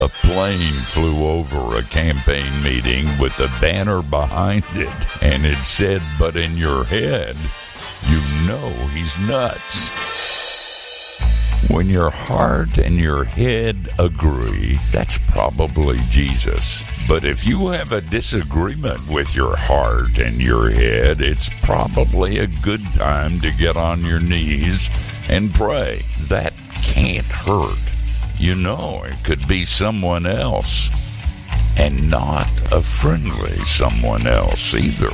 A plane flew over a campaign meeting with a banner behind it, and it said, "But in your head, you know he's nuts." When your heart and your head agree, that's probably Jesus. But if you have a disagreement with your heart and your head, it's probably a good time to get on your knees and pray. That can't hurt. You know, it could be someone else, and not a friendly someone else either.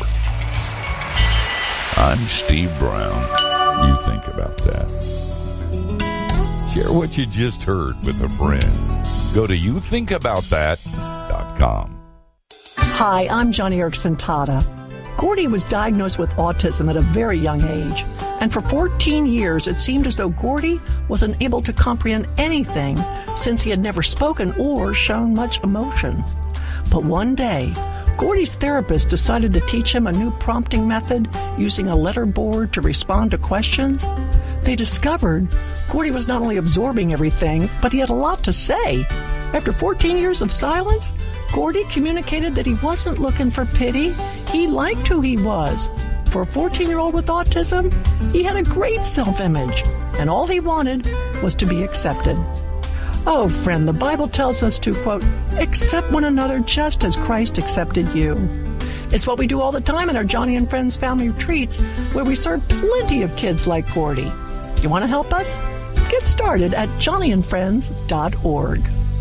I'm Steve Brown. You think about that. Share what you just heard with a friend. Go to youthinkaboutthat.com. Hi, I'm Joni Eareckson Tada. Gordy was diagnosed with autism at a very young age. And for 14 years, it seemed as though Gordy wasn't able to comprehend anything since he had never spoken or shown much emotion. But one day, Gordy's therapist decided to teach him a new prompting method using a letter board to respond to questions. They discovered Gordy was not only absorbing everything, but he had a lot to say. After 14 years of silence, Gordy communicated that he wasn't looking for pity. He liked who he was. For a 14-year-old with autism, he had a great self-image, and all he wanted was to be accepted. Oh, friend, the Bible tells us to, quote, accept one another just as Christ accepted you. It's what we do all the time in our Joni and Friends family retreats, where we serve plenty of kids like Gordy. You want to help us? Get started at joniandfriends.org.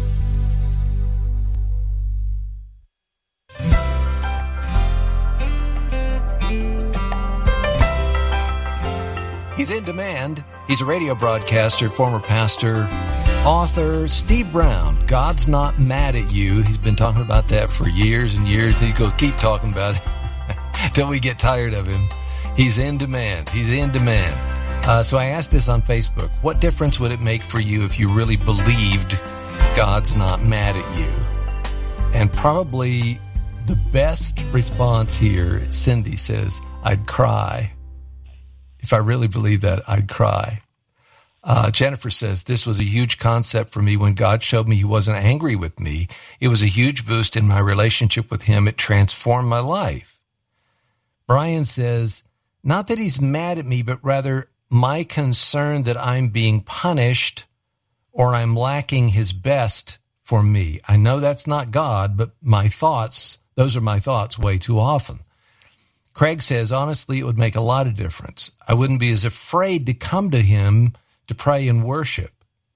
He's in demand. He's a radio broadcaster, former pastor, author, Steve Brown. God's not mad at you. He's been talking about that for years and years. He's going to keep talking about it till we get tired of him. He's in demand. He's in demand. So I asked this on Facebook. What difference would it make for you if you really believed God's not mad at you? And probably the best response here, Cindy says, I'd cry. If I really believed that, I'd cry. Jennifer says, this was a huge concept for me when God showed me he wasn't angry with me. It was a huge boost in my relationship with him. It transformed my life. Brian says, not that he's mad at me, but rather my concern that I'm being punished or I'm lacking his best for me. I know that's not God, but my thoughts, those are my thoughts way too often. Craig says, honestly, it would make a lot of difference. I wouldn't be as afraid to come to him to pray and worship.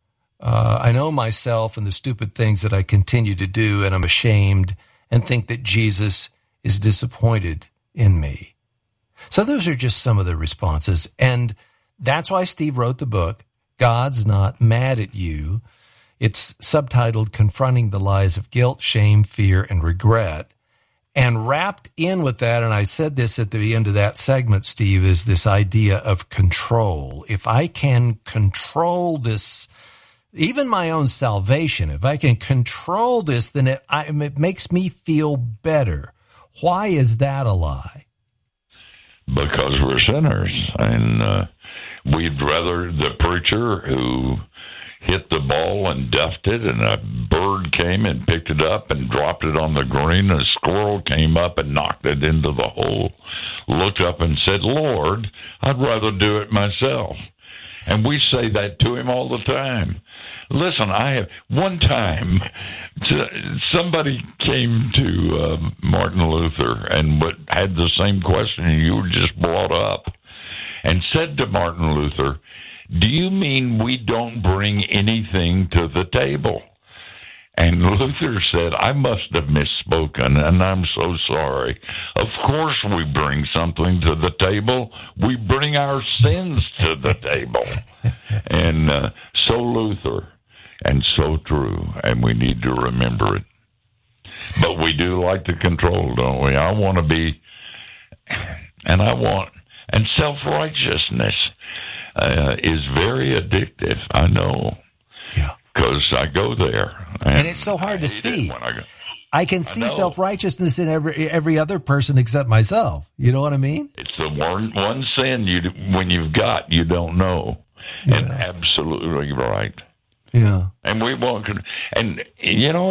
I know myself and the stupid things that I continue to do, and I'm ashamed and think that Jesus is disappointed in me. So those are just some of the responses. And that's why Steve wrote the book, God's Not Mad at You. It's subtitled Confronting the Lies of Guilt, Shame, Fear, and Regret. And wrapped in with that, and I said this at the end of that segment, Steve, is this idea of control. If I can control this, even my own salvation, if I can control this, then it makes me feel better. Why is that a lie? Because we're sinners, and we'd rather the preacher who hit the ball and duffed it, and a bird came and picked it up and dropped it on the green, and a squirrel came up and knocked it into the hole, looked up and said, Lord, I'd rather do it myself. And we say that to him all the time. Listen, I have one time, somebody came to Martin Luther and had the same question you just brought up and said to Martin Luther, do you mean we don't bring anything to the table? And Luther said, I must have misspoken, and I'm so sorry. Of course we bring something to the table. We bring our sins to the table. And so Luther, and so true, and we need to remember it. But we do like to control, don't we? I want to be, and self-righteousness is very addictive. I know. Yeah. Because I go there. And it's so hard to see. I can see self-righteousness in every other person except myself. You know what I mean? It's the one sin when you've got, you don't know. Yeah. And absolutely right. Yeah. And we won't. And you know,